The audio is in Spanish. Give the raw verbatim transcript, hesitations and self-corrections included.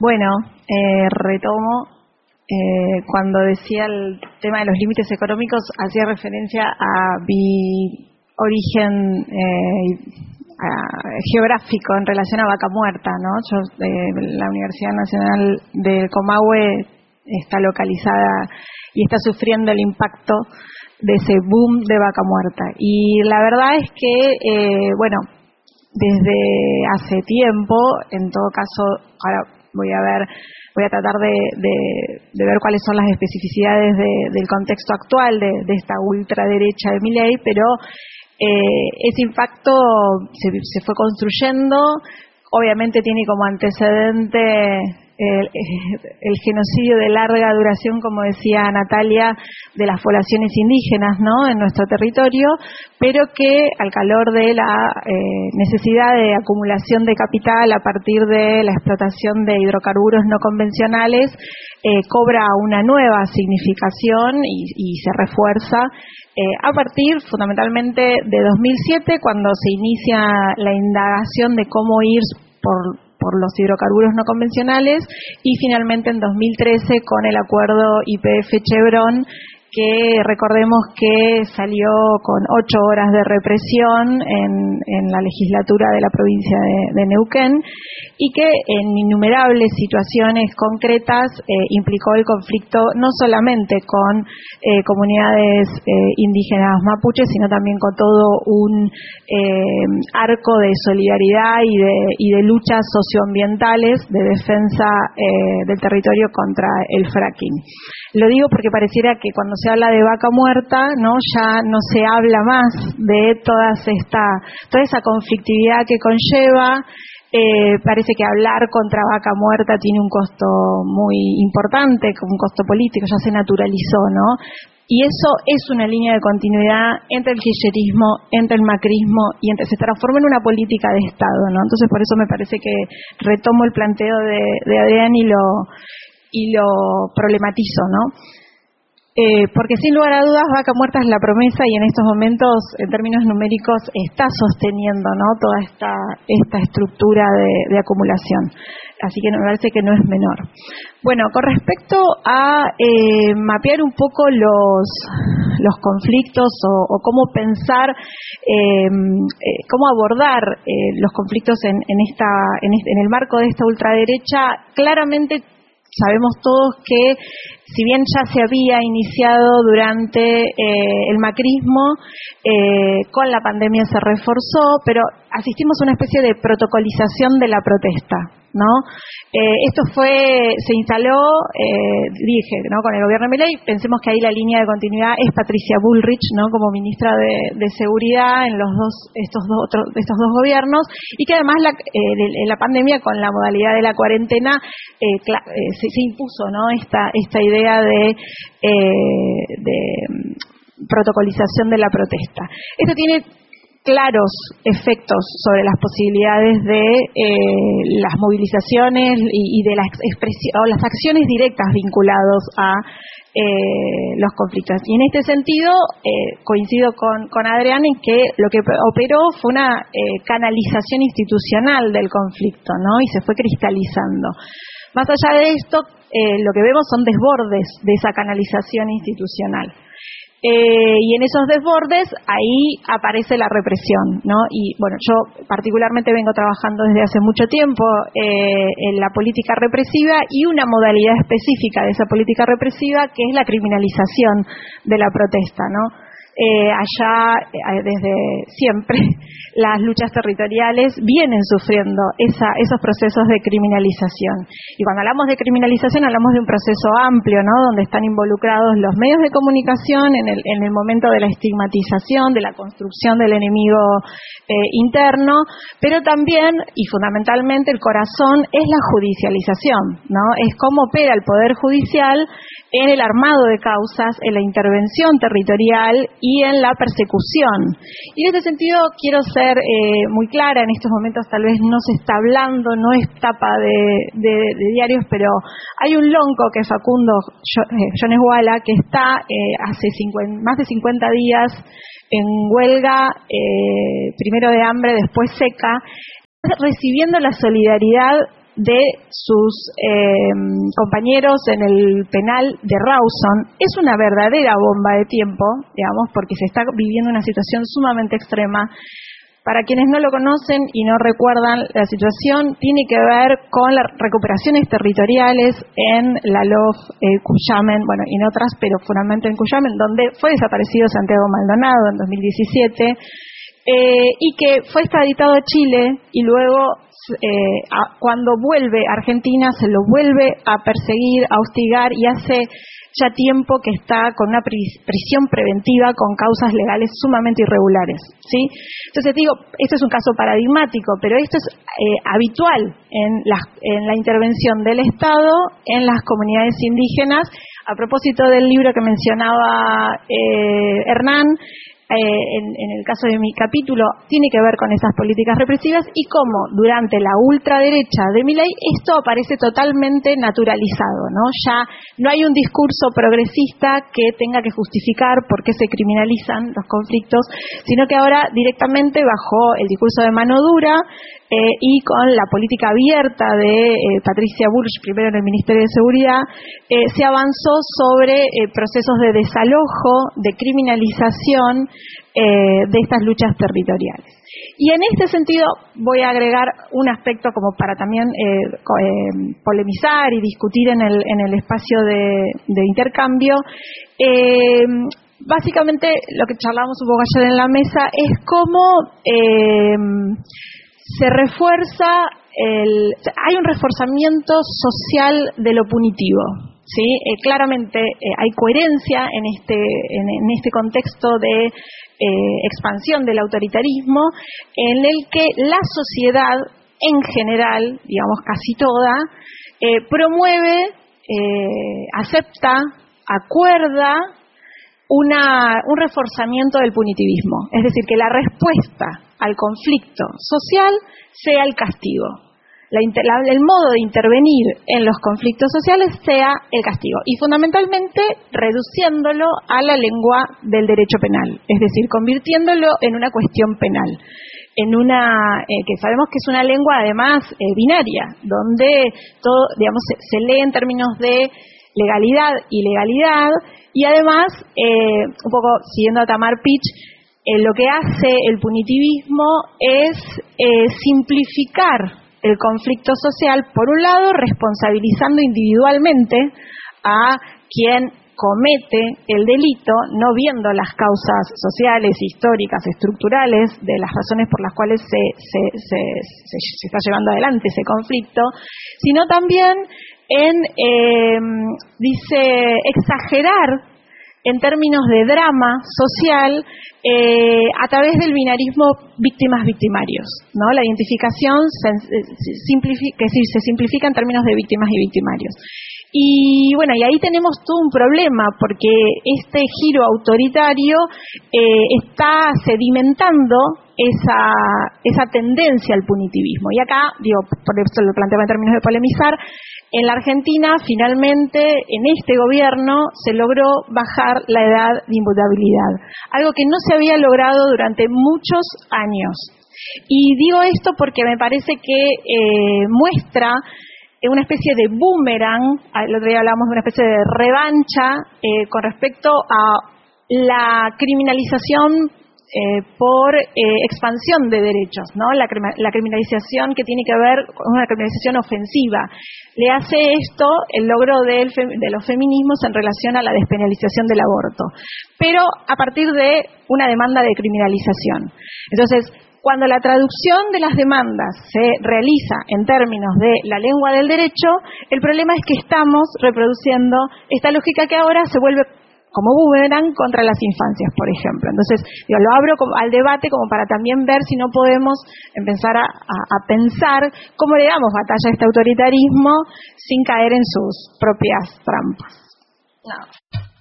Bueno, eh, retomo. Eh, cuando decía el tema de los límites económicos, hacía referencia a mi origen eh, a, geográfico en relación a Vaca Muerta, ¿no? Yo, eh, la Universidad Nacional del Comahue está localizada y está sufriendo el impacto de ese boom de Vaca Muerta. Y la verdad es que, eh, bueno, desde hace tiempo, en todo caso, ahora voy a ver, voy a tratar de, de, de ver cuáles son las especificidades de, del contexto actual de, de esta ultraderecha de Milei, pero eh, ese impacto se, se fue construyendo, obviamente tiene como antecedente el, el genocidio de larga duración, como decía Natalia, de las poblaciones indígenas, ¿no?, en nuestro territorio, pero que al calor de la eh, necesidad de acumulación de capital a partir de la explotación de hidrocarburos no convencionales, eh, cobra una nueva significación y, y se refuerza eh, a partir fundamentalmente de dos mil siete, cuando se inicia la indagación de cómo ir por por los hidrocarburos no convencionales, y finalmente en dos mil trece con el acuerdo Y P F-Chevron, que recordemos que salió con ocho horas de represión en, en la legislatura de la provincia de, de Neuquén, y que en innumerables situaciones concretas eh, implicó el conflicto no solamente con eh, comunidades eh, indígenas mapuches, sino también con todo un eh, arco de solidaridad y de, y de luchas socioambientales de defensa eh, del territorio contra el fracking. Lo digo porque pareciera que cuando se habla de Vaca Muerta, ¿no?, ya no se habla más de toda esta, toda esa conflictividad que conlleva. Eh, parece que hablar contra Vaca Muerta tiene un costo muy importante, como un costo político, ya se naturalizó, ¿no? Y eso es una línea de continuidad entre el kirchnerismo, entre el macrismo, y entre, se transforma en una política de Estado, ¿no? Entonces, por eso me parece que retomo el planteo de, de Adrián y lo y lo problematizo, ¿no? Eh, porque sin lugar a dudas Vaca Muerta es la promesa, y en estos momentos, en términos numéricos, está sosteniendo, ¿no?, toda esta esta estructura de, de acumulación. Así que me parece que no es menor. Bueno, con respecto a eh, mapear un poco los los conflictos o, o cómo pensar, eh, eh, cómo abordar eh, los conflictos en, en esta en, este, en el marco de esta ultraderecha, claramente sabemos todos que, si bien ya se había iniciado durante eh, el macrismo, eh, con la pandemia se reforzó, pero asistimos a una especie de protocolización de la protesta, ¿no? Eh, esto fue, se instaló, eh, dije, ¿no?, con el gobierno de Milei. Pensemos que ahí la línea de continuidad es Patricia Bullrich, ¿no?, como ministra de, de Seguridad en los dos, estos dos otros, estos dos gobiernos, y que además la, eh, la pandemia, con la modalidad de la cuarentena, eh, eh, se, se impuso, ¿no?, esta esta idea de, eh, de protocolización de la protesta. Esto tiene claros efectos sobre las posibilidades de eh, las movilizaciones y, y de las expresiones o las acciones directas vinculados a eh, los conflictos. Y en este sentido eh, coincido con, con Adrián en que lo que operó fue una eh, canalización institucional del conflicto, ¿no?, y se fue cristalizando. Más allá de esto, eh, lo que vemos son desbordes de esa canalización institucional. Eh, y en esos desbordes, ahí aparece la represión, ¿no? Y bueno, yo particularmente vengo trabajando desde hace mucho tiempo eh, en la política represiva, y una modalidad específica de esa política represiva, que es la criminalización de la protesta, ¿no? Eh, allá, eh, desde siempre, las luchas territoriales vienen sufriendo esa, esos procesos de criminalización. Y cuando hablamos de criminalización, hablamos de un proceso amplio, ¿no?, donde están involucrados los medios de comunicación en el, en el momento de la estigmatización, de la construcción del enemigo eh, interno, pero también, y fundamentalmente, el corazón es la judicialización, ¿no? Es cómo opera el Poder Judicial en el armado de causas, en la intervención territorial y en la persecución. Y en este sentido quiero ser eh, muy clara. En estos momentos tal vez no se está hablando, no es tapa de, de, de diarios, pero hay un lonco que es Facundo Jones Wala, que está eh, hace cincuenta, más de cincuenta días en huelga, eh, primero de hambre, después seca, recibiendo la solidaridad de sus eh, compañeros en el penal de Rawson es una verdadera bomba de tiempo, digamos, porque se está viviendo una situación sumamente extrema. Para quienes no lo conocen y no recuerdan la situación, tiene que ver con las recuperaciones territoriales en la L O F eh, Cuyamen, bueno, y en otras, pero fundamentalmente en Cuyamen, donde fue desaparecido Santiago Maldonado en dos mil diecisiete, eh, y que fue extraditado a Chile y luego, eh, a, cuando vuelve a Argentina, se lo vuelve a perseguir, a hostigar, y hace ya tiempo que está con una prisión preventiva con causas legales sumamente irregulares, ¿sí? Entonces digo, esto es un caso paradigmático, pero esto es eh, habitual en la, en la intervención del Estado en las comunidades indígenas. A propósito del libro que mencionaba eh, Hernán, Eh, en, en el caso de mi capítulo, tiene que ver con esas políticas represivas y cómo durante la ultraderecha de Milei esto aparece totalmente naturalizado, ¿no? Ya no hay un discurso progresista que tenga que justificar por qué se criminalizan los conflictos, sino que ahora directamente bajo el discurso de mano dura eh, y con la política abierta de eh, Patricia Bullrich, primero en el Ministerio de Seguridad, eh, se avanzó sobre eh, procesos de desalojo, de criminalización Eh, de estas luchas territoriales. Y en este sentido voy a agregar un aspecto como para también eh, eh, polemizar y discutir en el, en el espacio de, de intercambio. Eh, básicamente lo que charlamos un poco ayer en la mesa es cómo eh, se refuerza, el, hay un reforzamiento social de lo punitivo. Sí, eh, claramente eh, hay coherencia en este en, en este contexto de eh, expansión del autoritarismo, en el que la sociedad en general, digamos casi toda, eh, promueve, eh, acepta, acuerda una, un reforzamiento del punitivismo, es decir, que la respuesta al conflicto social sea el castigo. La, la, el modo de intervenir en los conflictos sociales sea el castigo, y fundamentalmente reduciéndolo a la lengua del derecho penal, es decir, convirtiéndolo en una cuestión penal, en una eh, que sabemos que es una lengua además eh, binaria, donde todo, digamos, se, se lee en términos de legalidad y ilegalidad, y además, eh, un poco siguiendo a Tamar Pitch, eh, lo que hace el punitivismo es eh, simplificar el conflicto social, por un lado, responsabilizando individualmente a quien comete el delito, no viendo las causas sociales, históricas, estructurales de las razones por las cuales se, se, se, se, se está llevando adelante ese conflicto, sino también en, eh, dice, exagerar en términos de drama social eh, a través del binarismo víctimas-victimarios, ¿no? La identificación se, simplifica, que se simplifica en términos de víctimas y victimarios. Y bueno, y ahí tenemos todo un problema, porque este giro autoritario eh, está sedimentando esa, esa tendencia al punitivismo. Y acá, digo, por eso lo planteaba en términos de polemizar, en la Argentina, finalmente, en este gobierno, se logró bajar la edad de imputabilidad, algo que no se había logrado durante muchos años. Y digo esto porque me parece que eh, muestra una especie de boomerang, el otro día hablamos de una especie de revancha eh, con respecto a la criminalización Eh, por eh, expansión de derechos, ¿no? La, la criminalización que tiene que ver con una criminalización ofensiva. Le hace esto el logro del, de los feminismos en relación a la despenalización del aborto, pero a partir de una demanda de criminalización. Entonces, cuando la traducción de las demandas se realiza en términos de la lengua del derecho, el problema es que estamos reproduciendo esta lógica que ahora se vuelve como boomerang contra las infancias, por ejemplo. Entonces, digo, lo abro al debate como para también ver si no podemos empezar a, a, a pensar cómo le damos batalla a este autoritarismo sin caer en sus propias trampas. No.